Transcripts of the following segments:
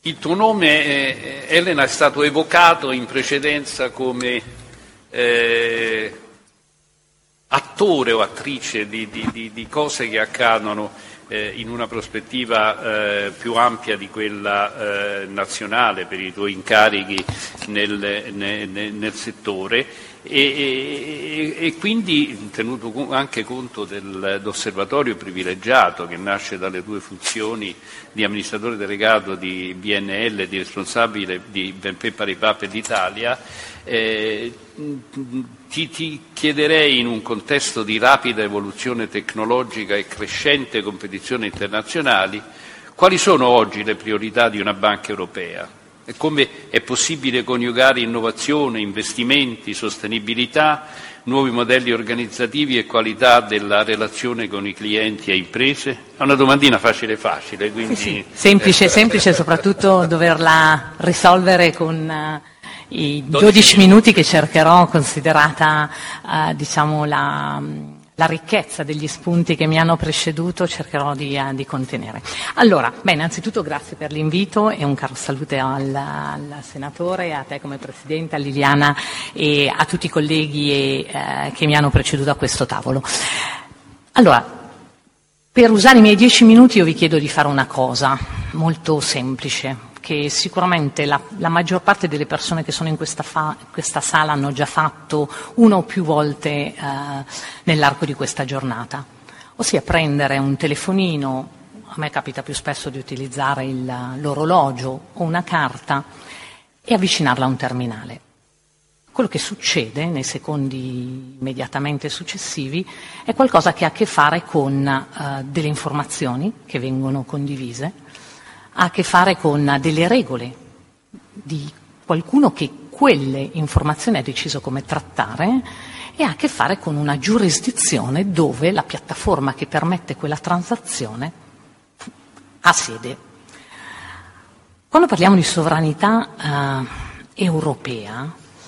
Il tuo nome, Elena, è stato evocato in precedenza come attore o attrice di cose che accadono in una prospettiva più ampia di quella nazionale per i tuoi incarichi nel settore e quindi tenuto anche conto dell'osservatorio privilegiato che nasce dalle tue funzioni di amministratore delegato di BNL e di responsabile di BNP Paribas per l'Italia, ti chiederei, in un contesto di rapida evoluzione tecnologica e crescente competizione internazionali, quali sono oggi le priorità di una banca europea e come è possibile coniugare innovazione, investimenti, sostenibilità, nuovi modelli organizzativi e qualità della relazione con i clienti e imprese? È una domandina facile, quindi... Sì. Semplice, soprattutto doverla risolvere con i 12 minuti che cercherò, considerata la ricchezza degli spunti che mi hanno preceduto, cercherò di contenere. Allora, innanzitutto grazie per l'invito e un caro saluto al senatore, a te come Presidente, a Liliana e a tutti i colleghi che mi hanno preceduto a questo tavolo. Allora, per usare i miei 10 minuti io vi chiedo di fare una cosa molto semplice, che sicuramente la maggior parte delle persone che sono in questa sala hanno già fatto una o più volte nell'arco di questa giornata, ossia prendere un telefonino, a me capita più spesso di utilizzare l'orologio o una carta, e avvicinarla a un terminale. Quello che succede nei secondi immediatamente successivi è qualcosa che ha a che fare con delle informazioni che vengono condivise, ha a che fare con delle regole di qualcuno che quelle informazioni ha deciso come trattare e ha a che fare con una giurisdizione dove la piattaforma che permette quella transazione ha sede. Quando parliamo di sovranità europea,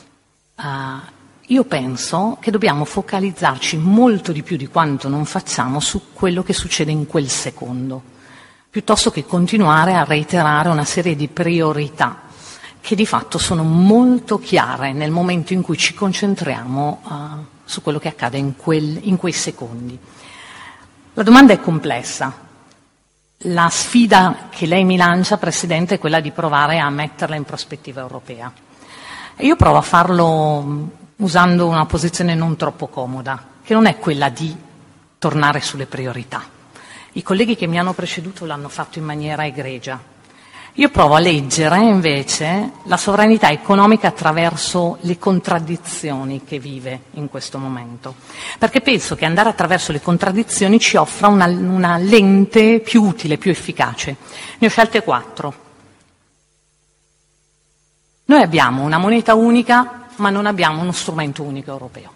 io penso che dobbiamo focalizzarci molto di più di quanto non facciamo su quello che succede in quel secondo, piuttosto che continuare a reiterare una serie di priorità che di fatto sono molto chiare nel momento in cui ci concentriamo su quello che accade in quei secondi. La domanda è complessa. La sfida che lei mi lancia, Presidente, è quella di provare a metterla in prospettiva europea. E io provo a farlo usando una posizione non troppo comoda, che non è quella di tornare sulle priorità. I colleghi che mi hanno preceduto l'hanno fatto in maniera egregia. Io provo a leggere invece la sovranità economica attraverso le contraddizioni che vive in questo momento, perché penso che andare attraverso le contraddizioni ci offra una lente più utile, più efficace. Ne ho scelte 4. Noi abbiamo una moneta unica, ma non abbiamo uno strumento unico europeo.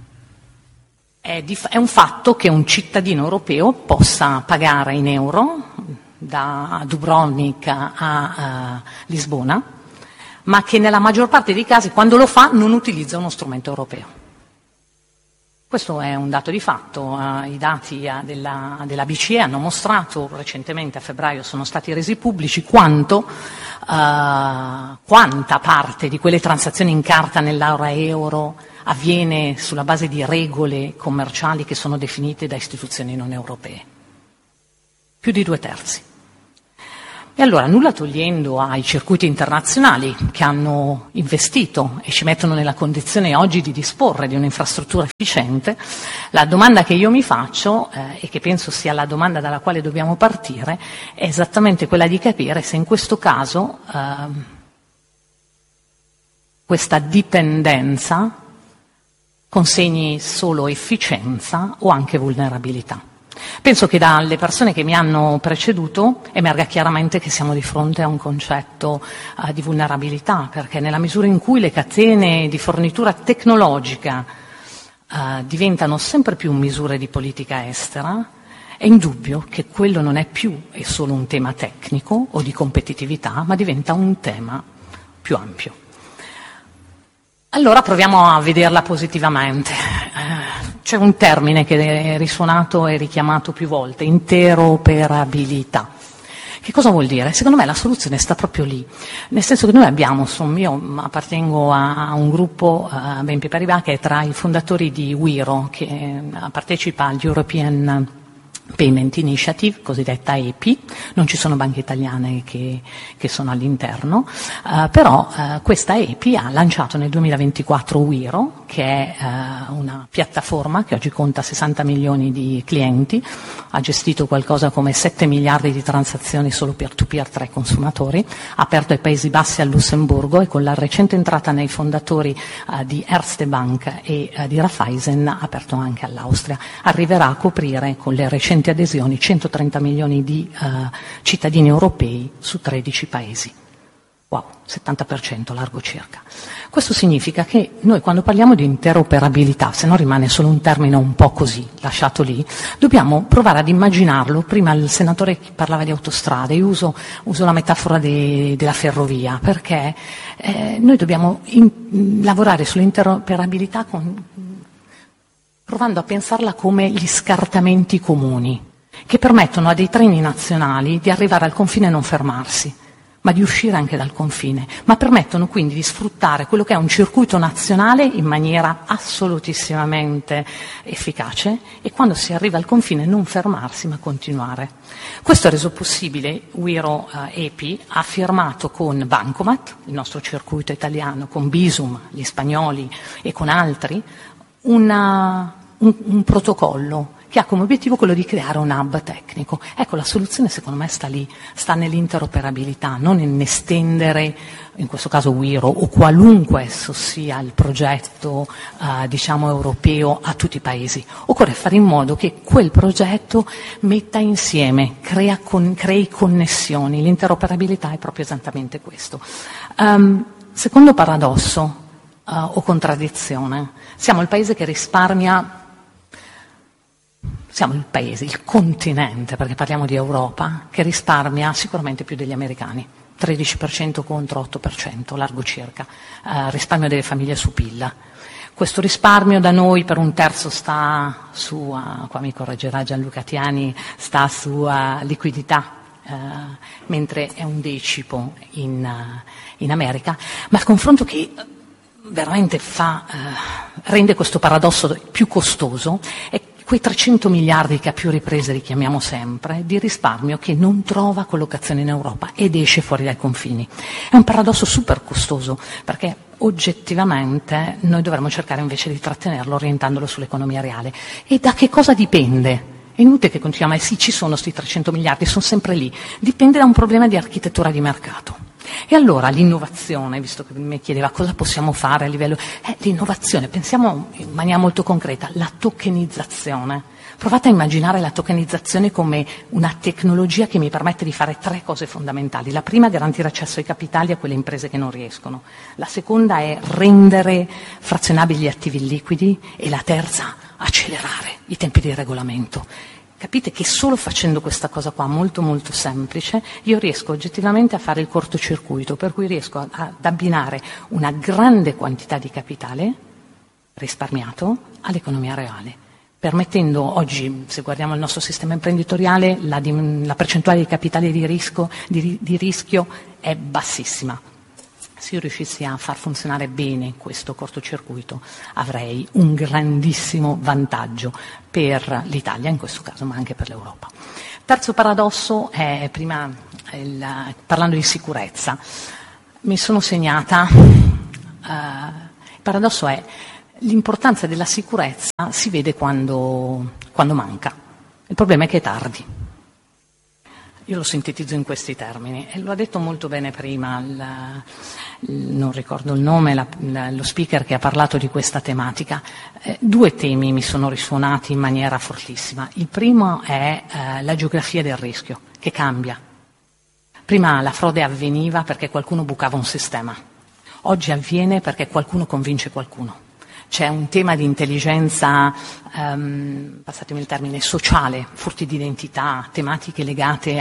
È un fatto che un cittadino europeo possa pagare in euro da Dubrovnik a Lisbona, ma che nella maggior parte dei casi, quando lo fa, non utilizza uno strumento europeo. Questo è un dato di fatto. I dati della BCE hanno mostrato, recentemente a febbraio sono stati resi pubblici, quanta parte di quelle transazioni in carta nell'area euro avviene sulla base di regole commerciali che sono definite da istituzioni non europee. Più di 2/3. E allora, nulla togliendo ai circuiti internazionali che hanno investito e ci mettono nella condizione oggi di disporre di un'infrastruttura efficiente, la domanda che io mi faccio, e che penso sia la domanda dalla quale dobbiamo partire, è esattamente quella di capire se in questo caso questa dipendenza consegni solo efficienza o anche vulnerabilità. Penso che dalle persone che mi hanno preceduto emerga chiaramente che siamo di fronte a un concetto di vulnerabilità, perché nella misura in cui le catene di fornitura tecnologica diventano sempre più misure di politica estera, è indubbio che quello non è più e solo un tema tecnico o di competitività, ma diventa un tema più ampio. Allora proviamo a vederla positivamente. C'è un termine che è risuonato e richiamato più volte, interoperabilità, Che cosa vuol dire? Secondo me la soluzione sta proprio lì, nel senso che noi abbiamo, io appartengo a un gruppo, BNP Paribas, che è tra i fondatori di Wero, che partecipa agli European Payment Initiative, cosiddetta EPI, non ci sono banche italiane che sono all'interno, però questa EPI ha lanciato nel 2024 Wero, che è una piattaforma che oggi conta 60 milioni di clienti, ha gestito qualcosa come 7 miliardi di transazioni solo peer-to-peer tra i consumatori, ha aperto ai Paesi Bassi e al Lussemburgo e con la recente entrata nei fondatori di Erste Bank e di Raiffeisen ha aperto anche all'Austria. Arriverà a coprire con le recenti adesioni 130 milioni di cittadini europei su 13 paesi. Wow, 70% largo circa. Questo significa che noi quando parliamo di interoperabilità, se no rimane solo un termine un po' così, lasciato lì, dobbiamo provare ad immaginarlo. Prima il senatore parlava di autostrade, io uso la metafora della ferrovia, perché noi dobbiamo lavorare sull'interoperabilità provando a pensarla come gli scartamenti comuni, che permettono a dei treni nazionali di arrivare al confine e non fermarsi, ma di uscire anche dal confine, ma permettono quindi di sfruttare quello che è un circuito nazionale in maniera assolutissimamente efficace e quando si arriva al confine non fermarsi ma continuare. Questo ha reso possibile Wero EPI, ha firmato con Bancomat, il nostro circuito italiano, con Bizum, gli spagnoli e con altri, un protocollo che ha come obiettivo quello di creare un hub tecnico. Ecco, la soluzione secondo me sta lì, sta nell'interoperabilità, non in estendere, in questo caso Wero, o qualunque esso sia il progetto europeo a tutti i paesi. Occorre fare in modo che quel progetto metta insieme, crei connessioni. L'interoperabilità è proprio esattamente questo. Secondo paradosso o contraddizione, siamo il paese che risparmia. Siamo il paese, il continente, perché parliamo di Europa, che risparmia sicuramente più degli americani, 13% contro 8%, largo circa, risparmio delle famiglie su PIL. Questo risparmio da noi per un terzo sta su, qua mi correggerà Gianluca Tiani, sta su liquidità, mentre è un decimo in America, ma il confronto che veramente rende questo paradosso più costoso è quei 300 miliardi che a più riprese richiamiamo sempre, di risparmio che non trova collocazione in Europa ed esce fuori dai confini. È un paradosso super costoso, perché oggettivamente noi dovremmo cercare invece di trattenerlo orientandolo sull'economia reale. E da che cosa dipende? È inutile che continuiamo, sì, ci sono questi 300 miliardi, sono sempre lì. Dipende da un problema di architettura di mercato. E allora l'innovazione, visto che mi chiedeva cosa possiamo fare a livello. L'innovazione, pensiamo in maniera molto concreta, la tokenizzazione. Provate a immaginare la tokenizzazione come una tecnologia che mi permette di fare 3 cose fondamentali. La prima, garantire accesso ai capitali a quelle imprese che non riescono. La seconda è rendere frazionabili gli attivi liquidi. E la terza, accelerare i tempi di regolamento. Capite che solo facendo questa cosa qua molto molto semplice io riesco oggettivamente a fare il cortocircuito, per cui riesco ad abbinare una grande quantità di capitale risparmiato all'economia reale, permettendo oggi, se guardiamo il nostro sistema imprenditoriale, la percentuale di capitale di rischio è bassissima. Se io riuscissi a far funzionare bene questo cortocircuito avrei un grandissimo vantaggio per l'Italia in questo caso, ma anche per l'Europa. Terzo paradosso è, parlando di sicurezza, mi sono segnata, il paradosso è l'importanza della sicurezza si vede quando manca, il problema è che è tardi. Io lo sintetizzo in questi termini e lo ha detto molto bene prima, non ricordo il nome, lo speaker che ha parlato di questa tematica. 2 temi mi sono risuonati in maniera fortissima. Il primo è la geografia del rischio, che cambia. Prima la frode avveniva perché qualcuno bucava un sistema, oggi avviene perché qualcuno convince qualcuno. C'è un tema di intelligenza, passatemi il termine, sociale, furti di identità, tematiche legate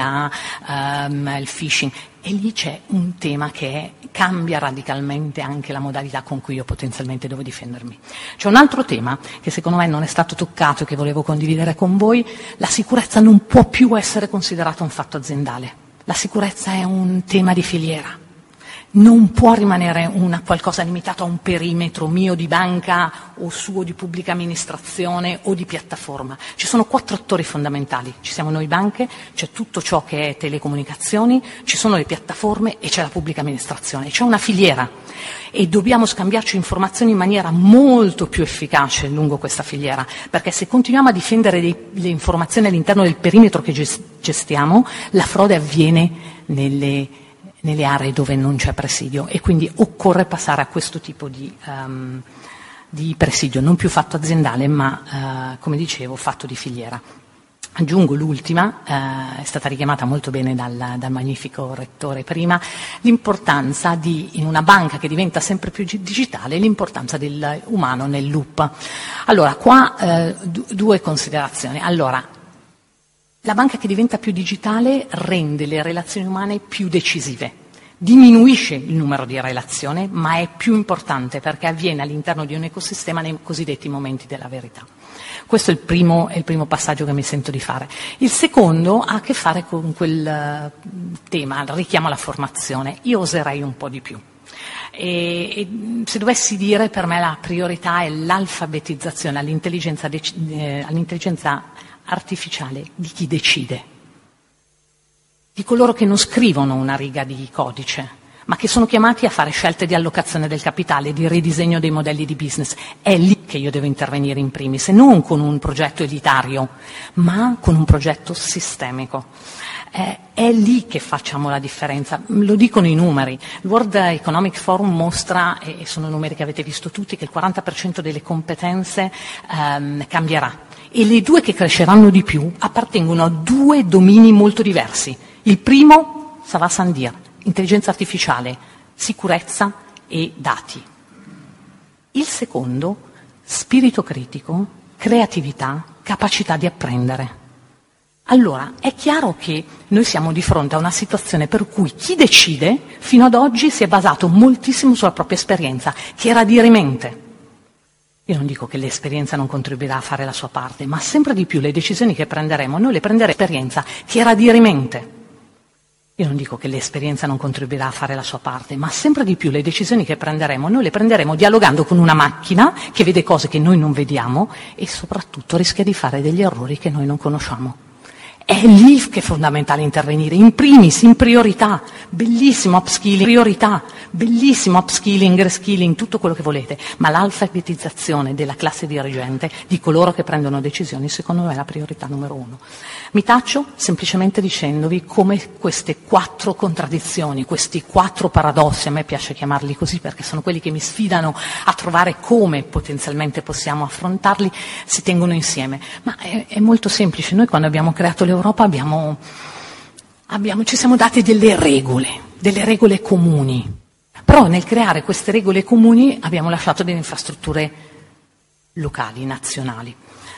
al phishing. E lì c'è un tema che cambia radicalmente anche la modalità con cui io potenzialmente devo difendermi. C'è un altro tema che secondo me non è stato toccato e che volevo condividere con voi. La sicurezza non può più essere considerata un fatto aziendale. La sicurezza è un tema di filiera. Non può rimanere qualcosa limitato a un perimetro mio di banca o suo di pubblica amministrazione o di piattaforma. Ci sono 4 attori fondamentali. Ci siamo noi banche, c'è tutto ciò che è telecomunicazioni, ci sono le piattaforme e c'è la pubblica amministrazione. C'è una filiera e dobbiamo scambiarci informazioni in maniera molto più efficace lungo questa filiera, perché se continuiamo a difendere le informazioni all'interno del perimetro che gestiamo, la frode avviene nelle aree dove non c'è presidio e quindi occorre passare a questo tipo di presidio, non più fatto aziendale ma, come dicevo, fatto di filiera. Aggiungo l'ultima, è stata richiamata molto bene dal magnifico rettore prima, l'importanza in una banca che diventa sempre più digitale, l'importanza dell'umano nel loop. Allora, qua 2 considerazioni. Allora, la banca che diventa più digitale rende le relazioni umane più decisive, diminuisce il numero di relazioni, ma è più importante perché avviene all'interno di un ecosistema nei cosiddetti momenti della verità. Questo è il primo passaggio che mi sento di fare. Il secondo ha a che fare con quel tema, richiamo alla formazione. Io oserei un po' di più. E se dovessi dire, per me la priorità è l'alfabetizzazione all'intelligenza artificiale di chi decide, di coloro che non scrivono una riga di codice, ma che sono chiamati a fare scelte di allocazione del capitale, di ridisegno dei modelli di business. È lì che io devo intervenire in primis, e non con un progetto elitario, ma con un progetto sistemico. È lì che facciamo la differenza, lo dicono i numeri. Il World Economic Forum mostra, e sono numeri che avete visto tutti, che il 40% delle competenze cambierà. E le 2 che cresceranno di più appartengono a 2 domini molto diversi. Il primo, Sava Sandir, intelligenza artificiale, sicurezza e dati. Il secondo, spirito critico, creatività, capacità di apprendere. Allora, è chiaro che noi siamo di fronte a una situazione per cui chi decide fino ad oggi si è basato moltissimo sulla propria esperienza, che era dirimente. Io non dico che l'esperienza non contribuirà a fare la sua parte, ma sempre di più le decisioni che prenderemo, noi le prenderemo esperienza che era dirimente. Io non dico che l'esperienza non contribuirà a fare la sua parte, ma sempre di più le decisioni che prenderemo, noi le prenderemo dialogando con una macchina che vede cose che noi non vediamo e soprattutto rischia di fare degli errori che noi non conosciamo. È lì che è fondamentale intervenire, in primis, in priorità, bellissimo upskilling, priorità, bellissimo upskilling, reskilling, tutto quello che volete, ma l'alfabetizzazione della classe dirigente, di coloro che prendono decisioni, secondo me è la priorità numero 1. Mi taccio semplicemente dicendovi come queste 4 contraddizioni, questi 4 paradossi, a me piace chiamarli così perché sono quelli che mi sfidano a trovare come potenzialmente possiamo affrontarli, si tengono insieme. Ma è molto semplice, noi quando abbiamo creato l'Europa ci siamo dati delle regole comuni, però nel creare queste regole comuni abbiamo lasciato delle infrastrutture locali, nazionali.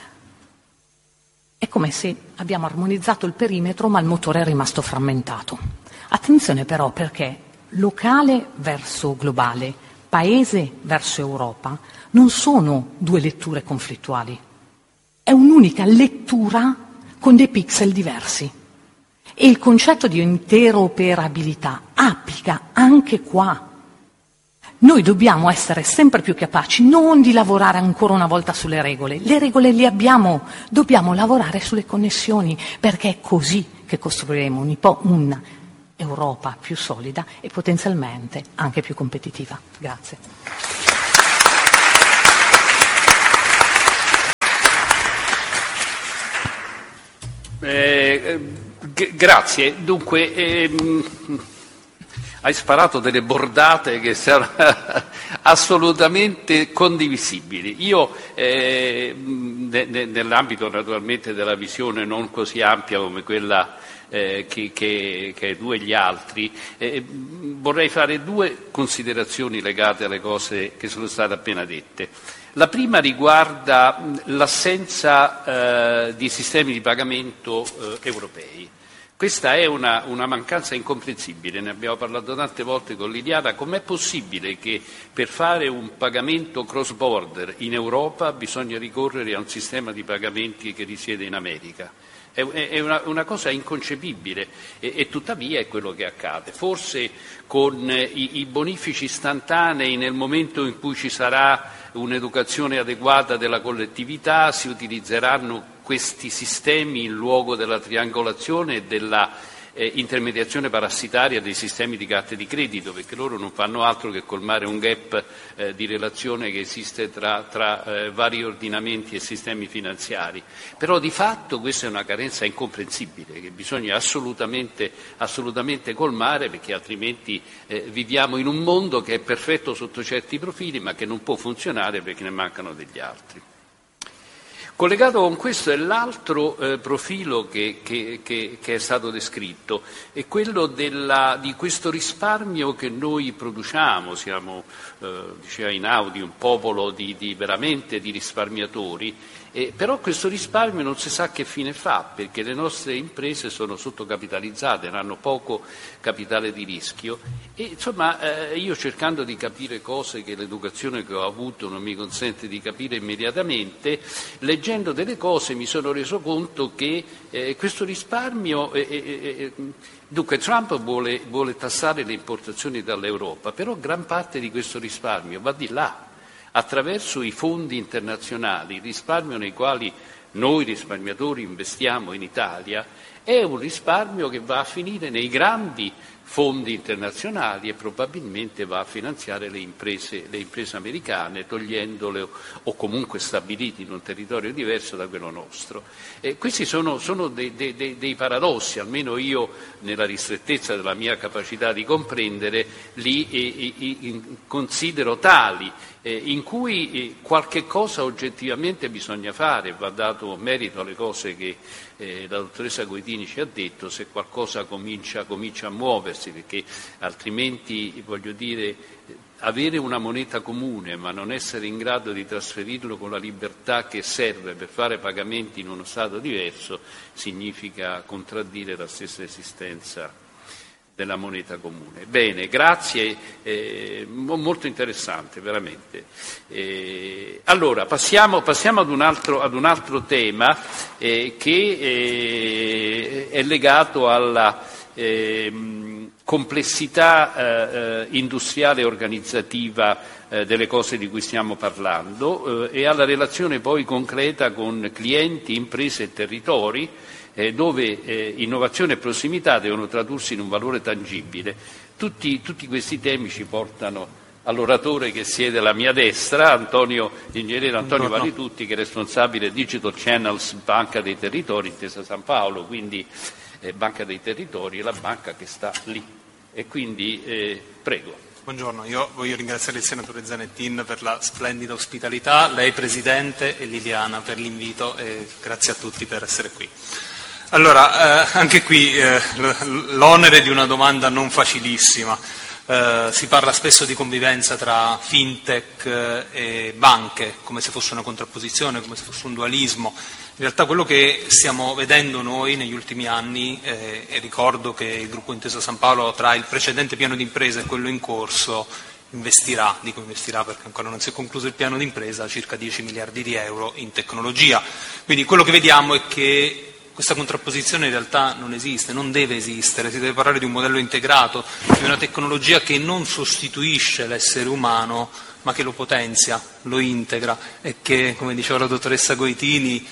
È come se abbiamo armonizzato il perimetro ma il motore è rimasto frammentato. Attenzione però, perché locale verso globale, paese verso Europa, non sono 2 letture conflittuali, è un'unica lettura con dei pixel diversi. E il concetto di interoperabilità applica anche qua. Noi dobbiamo essere sempre più capaci non di lavorare ancora una volta sulle regole. Le regole le abbiamo, dobbiamo lavorare sulle connessioni, perché è così che costruiremo un'Europa più solida e potenzialmente anche più competitiva. Grazie. Grazie. Dunque, hai sparato delle bordate che sono assolutamente condivisibili. Io, nell'ambito naturalmente della visione non così ampia come quella che tu e gli altri, vorrei fare 2 considerazioni legate alle cose che sono state appena dette. La prima riguarda l'assenza di sistemi di pagamento europei. Questa è una mancanza incomprensibile, ne abbiamo parlato tante volte con Liliana. Com'è possibile che per fare un pagamento cross-border in Europa bisogna ricorrere a un sistema di pagamenti che risiede in America? È una cosa inconcepibile e tuttavia è quello che accade. Forse con i bonifici istantanei, nel momento in cui ci sarà un'educazione adeguata della collettività, si utilizzeranno questi sistemi in luogo della triangolazione e della intermediazione parassitaria dei sistemi di carte di credito, perché loro non fanno altro che colmare un gap di relazione che esiste tra vari ordinamenti e sistemi finanziari. Però di fatto questa è una carenza incomprensibile che bisogna assolutamente colmare, perché altrimenti viviamo in un mondo che è perfetto sotto certi profili ma che non può funzionare perché ne mancano degli altri. Collegato con questo è l'altro profilo che è stato descritto, è quello di questo risparmio che noi produciamo. Siamo, diceva Einaudi, un popolo veramente di risparmiatori, però questo risparmio non si sa che fine fa, perché le nostre imprese sono sottocapitalizzate, hanno poco capitale di rischio e insomma io, cercando di capire cose che l'educazione che ho avuto non mi consente di capire immediatamente, leggendo delle cose mi sono reso conto che questo risparmio dunque Trump vuole tassare le importazioni dall'Europa, però gran parte di questo risparmio va di là, attraverso i fondi internazionali. Il risparmio nei quali noi risparmiatori investiamo in Italia è un risparmio che va a finire nei grandi fondi internazionali e probabilmente va a finanziare le imprese americane, togliendole o comunque stabiliti in un territorio diverso da quello nostro. Questi sono dei paradossi, almeno io nella ristrettezza della mia capacità di comprendere li considero tali, in cui qualche cosa oggettivamente bisogna fare. Va dato merito alle cose che la dottoressa Goitini ci ha detto, se qualcosa comincia a muoversi, perché altrimenti, voglio dire, avere una moneta comune ma non essere in grado di trasferirlo con la libertà che serve per fare pagamenti in uno Stato diverso significa contraddire la stessa esistenza della moneta comune. Bene, grazie, molto interessante, veramente. Allora, passiamo ad un altro tema che è legato alla complessità industriale e organizzativa delle cose di cui stiamo parlando e alla relazione poi concreta con clienti, imprese e territori, dove innovazione e prossimità devono tradursi in un valore tangibile. Tutti questi temi ci portano all'oratore che siede alla mia destra, l'ingegnere Antonio Valitutti, che è responsabile Digital Channels Banca dei Territori, Intesa San Paolo, quindi Banca dei Territori è la banca che sta lì. E quindi prego. Buongiorno, io voglio ringraziare il senatore Zanettin per la splendida ospitalità, lei Presidente e Liliana per l'invito e grazie a tutti per essere qui. Allora, anche qui l'onere di una domanda non facilissima. Si parla spesso di convivenza tra fintech e banche, come se fosse una contrapposizione, come se fosse un dualismo. In realtà quello che stiamo vedendo noi negli ultimi anni, e ricordo che il gruppo Intesa San Paolo tra il precedente piano d'impresa e quello in corso investirà perché ancora non si è concluso il piano d'impresa, circa 10 miliardi di euro in tecnologia. Quindi quello che vediamo è che questa contrapposizione in realtà non esiste, non deve esistere, si deve parlare di un modello integrato, di una tecnologia che non sostituisce l'essere umano ma che lo potenzia, lo integra e che, come diceva la dottoressa Goitini,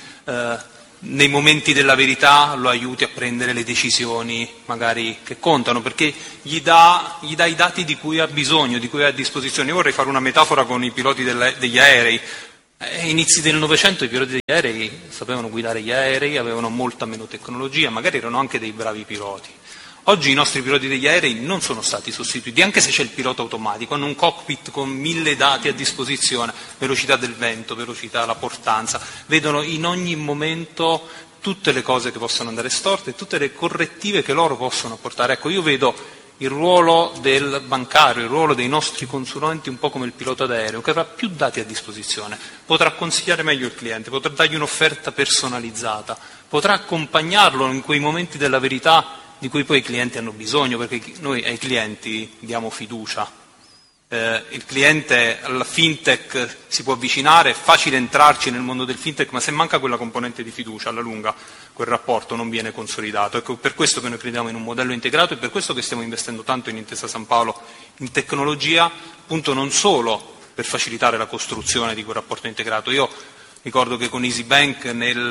nei momenti della verità lo aiuti a prendere le decisioni magari che contano, perché gli dà i dati di cui ha bisogno, di cui ha a disposizione. Io vorrei fare una metafora con i piloti degli aerei. Inizi del Novecento i piloti degli aerei sapevano guidare gli aerei, avevano molta meno tecnologia, magari erano anche dei bravi piloti. Oggi i nostri piloti degli aerei non sono stati sostituiti, anche se c'è il pilota automatico, hanno un cockpit con 1000 dati a disposizione, velocità del vento, velocità, la portanza, vedono in ogni momento tutte le cose che possono andare storte, tutte le correttive che loro possono apportare. Ecco, io vedo il ruolo del bancario, il ruolo dei nostri consulenti un po' come il pilota d'aereo, che avrà più dati a disposizione, potrà consigliare meglio il cliente, potrà dargli un'offerta personalizzata, potrà accompagnarlo in quei momenti della verità di cui poi i clienti hanno bisogno, perché noi ai clienti diamo fiducia il cliente alla fintech si può avvicinare, è facile entrarci nel mondo del fintech, ma se manca quella componente di fiducia, alla lunga quel rapporto non viene consolidato. Ecco, per questo che noi crediamo in un modello integrato e per questo che stiamo investendo tanto in Intesa San Paolo in tecnologia, appunto non solo per facilitare la costruzione di quel rapporto integrato. Io ricordo che con EasyBank,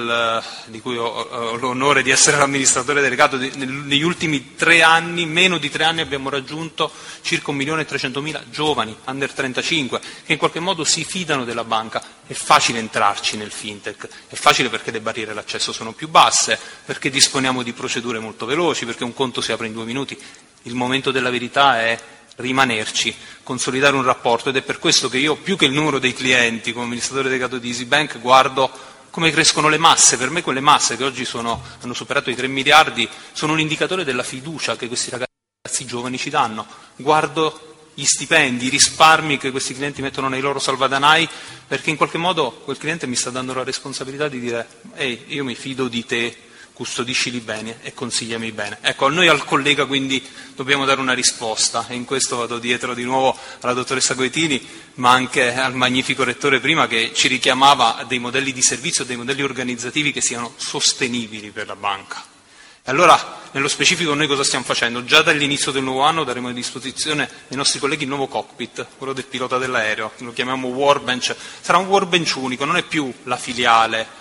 di cui ho l'onore di essere l'amministratore delegato, negli ultimi 3 anni, meno di 3 anni, abbiamo raggiunto circa 1.300.000 giovani, under 35, che in qualche modo si fidano della banca. È facile entrarci nel fintech, è facile perché le barriere all'accesso sono più basse, perché disponiamo di procedure molto veloci, perché un conto si apre in 2 minuti. Il momento della verità è rimanerci, consolidare un rapporto, ed è per questo che io, più che il numero dei clienti, come amministratore delegato di EasyBank, guardo come crescono le masse. Per me quelle masse che oggi hanno superato i 3 miliardi sono un indicatore della fiducia che questi ragazzi giovani ci danno. Guardo gli stipendi, i risparmi che questi clienti mettono nei loro salvadanai, perché in qualche modo quel cliente mi sta dando la responsabilità di dire: ehi, io mi fido di te, custodiscili bene e consigliami bene. Ecco, noi al collega quindi dobbiamo dare una risposta, e in questo vado dietro di nuovo alla dottoressa Goitini, ma anche al magnifico rettore prima, che ci richiamava a dei modelli di servizio, dei modelli organizzativi che siano sostenibili per la banca. E allora, nello specifico, noi cosa stiamo facendo? Già dall'inizio del nuovo anno daremo a disposizione ai nostri colleghi il nuovo cockpit, quello del pilota dell'aereo, lo chiamiamo Workbench. Sarà un Workbench unico, non è più la filiale,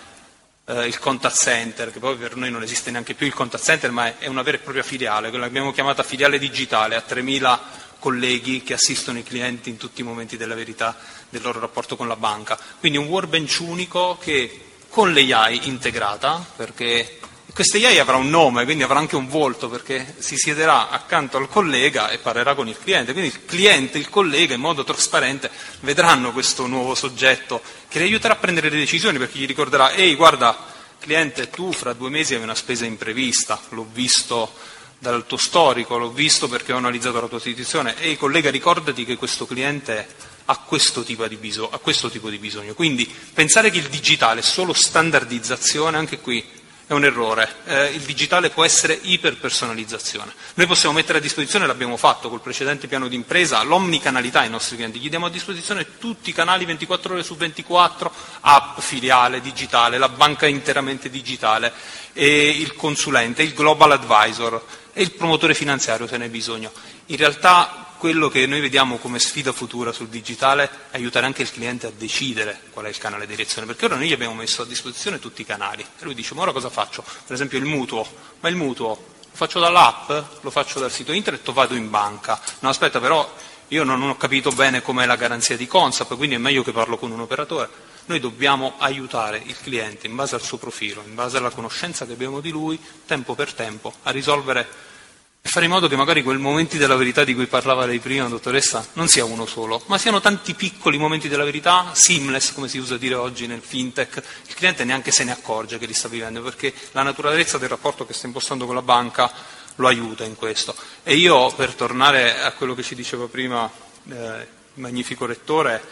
il contact center, che poi per noi non esiste neanche più il contact center, ma è una vera e propria filiale, che l'abbiamo chiamata filiale digitale, a 3.000 colleghi che assistono i clienti in tutti i momenti della verità del loro rapporto con la banca. Quindi un workbench unico che con l'AI integrata, perché questa AI avrà un nome, quindi avrà anche un volto, perché si siederà accanto al collega e parlerà con il cliente, quindi il cliente e il collega in modo trasparente vedranno questo nuovo soggetto che li aiuterà a prendere le decisioni, perché gli ricorderà: ehi, guarda cliente, tu fra 2 mesi hai una spesa imprevista, l'ho visto dal tuo storico, l'ho visto perché ho analizzato la tua situazione. Ehi collega, ricordati che questo cliente ha questo tipo di bisogno. Quindi pensare che il digitale è solo standardizzazione, anche qui è un errore. Il digitale può essere iperpersonalizzazione. Noi possiamo mettere a disposizione, l'abbiamo fatto col precedente piano d'impresa, l'omnicanalità ai nostri clienti. Gli diamo a disposizione tutti i canali 24 ore su 24, app, filiale, digitale, la banca interamente digitale, e il consulente, il global advisor e il promotore finanziario se ne è bisogno. In realtà quello che noi vediamo come sfida futura sul digitale è aiutare anche il cliente a decidere qual è il canale di direzione, perché ora noi gli abbiamo messo a disposizione tutti i canali e lui dice: ma ora cosa faccio? Per esempio il mutuo, ma il mutuo lo faccio dall'app, lo faccio dal sito internet o vado in banca? No, aspetta, però io non ho capito bene com'è la garanzia di Consap, quindi è meglio che parlo con un operatore. Noi dobbiamo aiutare il cliente in base al suo profilo, in base alla conoscenza che abbiamo di lui, tempo per tempo, a risolvere e fare in modo che magari quei momenti della verità di cui parlava lei prima, dottoressa, non sia uno solo, ma siano tanti piccoli momenti della verità, seamless, come si usa dire oggi nel fintech. Il cliente neanche se ne accorge che li sta vivendo, perché la naturalezza del rapporto che sta impostando con la banca lo aiuta in questo. E io, per tornare a quello che ci diceva prima il magnifico rettore,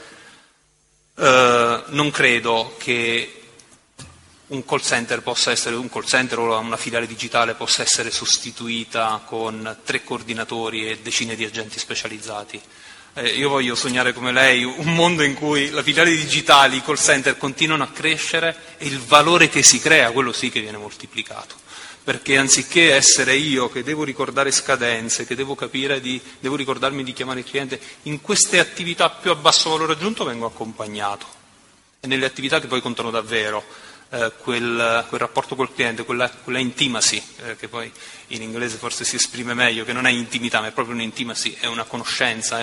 non credo che un call center o una filiale digitale possa essere sostituita con 3 coordinatori e decine di agenti specializzati. Io voglio sognare come lei un mondo in cui le filiali digitali, i call center continuano a crescere e il valore che si crea, quello sì che viene moltiplicato. Perché anziché essere io che devo ricordare scadenze, che devo ricordarmi di chiamare il cliente, in queste attività più a basso valore aggiunto vengo accompagnato. E nelle attività che poi contano davvero, quel rapporto col cliente, quella intimacy, che poi in inglese forse si esprime meglio, che non è intimità ma è proprio un'intimacy, è una conoscenza,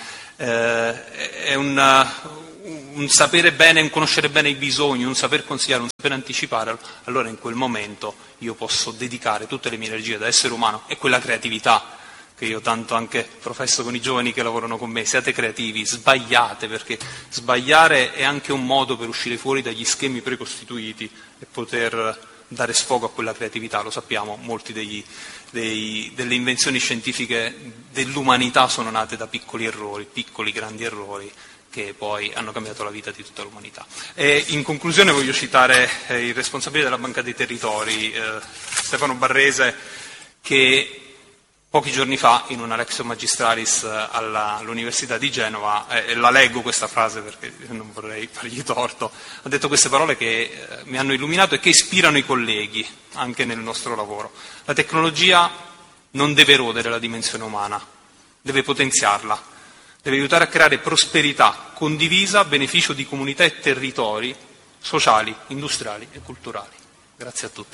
è un sapere bene, un conoscere bene i bisogni, un saper consigliare, un saper anticipare. Allora in quel momento io posso dedicare tutte le mie energie da essere umano e quella creatività che io tanto anche professo con i giovani che lavorano con me: siate creativi, sbagliate, perché sbagliare è anche un modo per uscire fuori dagli schemi precostituiti e poter dare sfogo a quella creatività. Lo sappiamo, molti delle invenzioni scientifiche dell'umanità sono nate da piccoli errori, piccoli grandi errori, che poi hanno cambiato la vita di tutta l'umanità. E in conclusione voglio citare il responsabile della Banca dei Territori, Stefano Barrese, che Pochi giorni fa, in una Lectio Magistralis all'Università di Genova, e la leggo questa frase perché non vorrei fargli torto, ha detto queste parole che mi hanno illuminato e che ispirano i colleghi anche nel nostro lavoro. La tecnologia non deve erodere la dimensione umana, deve potenziarla, deve aiutare a creare prosperità condivisa a beneficio di comunità e territori sociali, industriali e culturali. Grazie a tutti.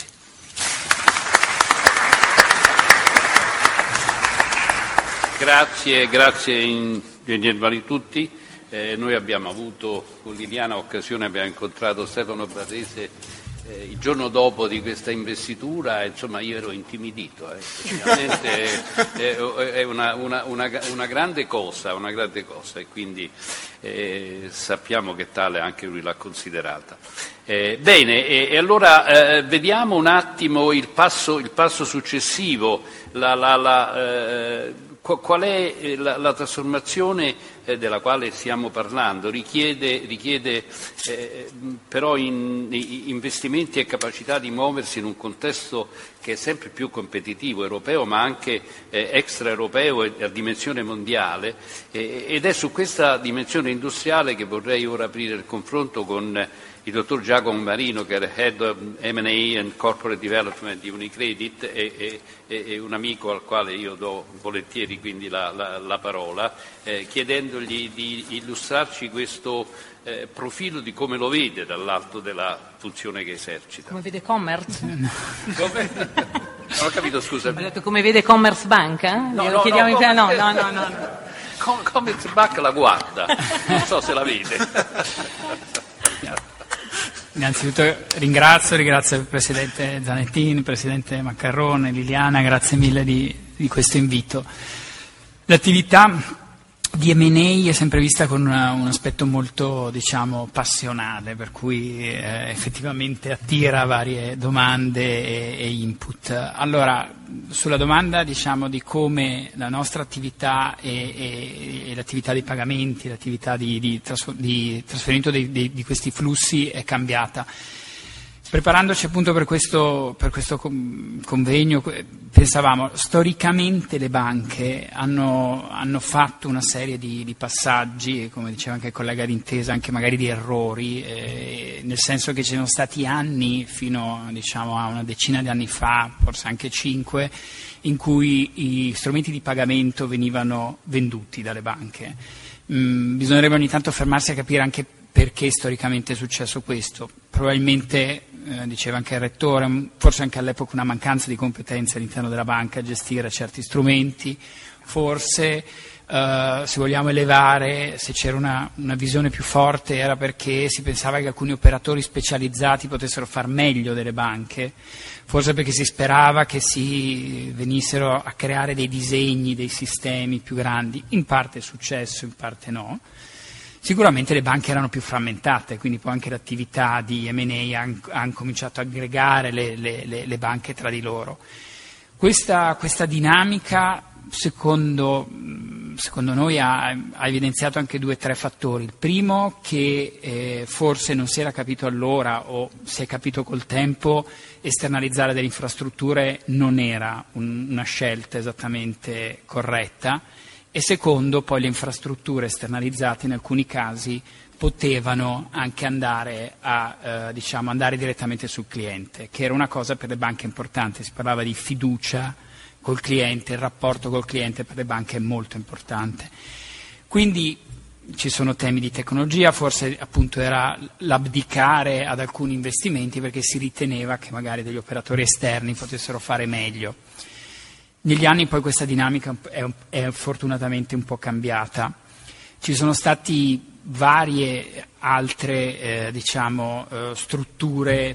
Grazie Ingegner Maritutti. Noi abbiamo avuto con Liliana occasione, abbiamo incontrato Stefano Barrese il giorno dopo di questa investitura, insomma io ero intimidito, è una grande cosa, e quindi sappiamo che tale anche lui l'ha considerata. Bene, e allora vediamo un attimo il passo successivo, qual è la trasformazione della quale stiamo parlando. Richiede però investimenti e capacità di muoversi in un contesto che è sempre più competitivo, europeo ma anche extraeuropeo e a dimensione mondiale, ed è su questa dimensione industriale che vorrei ora aprire il confronto con il dottor Giacomo Marino, che è Head of M&A and Corporate Development di Unicredit e un amico al quale io do volentieri quindi la parola, chiedendogli di illustrarci questo profilo di come lo vede dall'alto della funzione che esercita. Come vede Commerz? Come? Non ho capito, scusa. Ho detto come vede Commerz Bank? No. Commerz Bank la guarda, non so se la vede. Innanzitutto ringrazio il Presidente Zanettin, il Presidente Maccarrone, Liliana, grazie mille di questo invito. L'attività di M&A è sempre vista con un aspetto molto, passionale, per cui effettivamente attira varie domande e input. Allora, sulla domanda di come la nostra attività e l'attività dei pagamenti, l'attività di trasferimento di questi flussi è cambiata. Preparandoci appunto per questo convegno, pensavamo, storicamente le banche hanno fatto una serie di passaggi, come diceva anche il collega d'Intesa, anche magari di errori, nel senso che ci sono stati anni, fino a una decina di anni fa, forse anche 5, in cui i strumenti di pagamento venivano venduti dalle banche. Bisognerebbe ogni tanto fermarsi a capire anche perché storicamente è successo questo. Probabilmente, diceva anche il Rettore, forse anche all'epoca una mancanza di competenze all'interno della banca a gestire certi strumenti, forse se vogliamo elevare, se c'era una visione più forte era perché si pensava che alcuni operatori specializzati potessero far meglio delle banche, forse perché si sperava che si venissero a creare dei disegni, dei sistemi più grandi. In parte è successo, in parte no. Sicuramente le banche erano più frammentate, quindi poi anche l'attività di M&A ha cominciato a aggregare le banche tra di loro. Questa dinamica, secondo noi, ha evidenziato anche 2 o 3 fattori. Il primo, che forse non si era capito allora, o si è capito col tempo, esternalizzare delle infrastrutture non era una scelta esattamente corretta. E secondo, poi le infrastrutture esternalizzate in alcuni casi potevano anche andare andare direttamente sul cliente, che era una cosa per le banche importante. Si parlava di fiducia col cliente, il rapporto col cliente per le banche è molto importante. Quindi ci sono temi di tecnologia, forse appunto era l'abdicare ad alcuni investimenti perché si riteneva che magari degli operatori esterni potessero fare meglio. Negli anni poi questa dinamica è fortunatamente un po' cambiata. Ci sono stati varie altre strutture